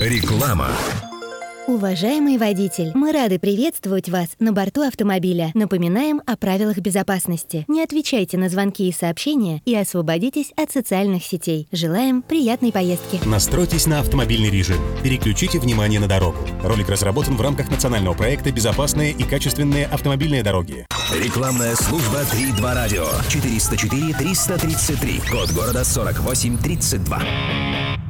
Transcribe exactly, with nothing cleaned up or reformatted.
Реклама. Уважаемый водитель, мы рады приветствовать вас на борту автомобиля. Напоминаем о правилах безопасности. Не отвечайте на звонки и сообщения и освободитесь от социальных сетей. Желаем приятной поездки. Настройтесь на автомобильный режим. Переключите внимание на дорогу. Ролик разработан в рамках национального проекта «Безопасные и качественные автомобильные дороги». Рекламная служба три два радио. четыреста четыре триста тридцать три. Код города сорок восемь тридцать два.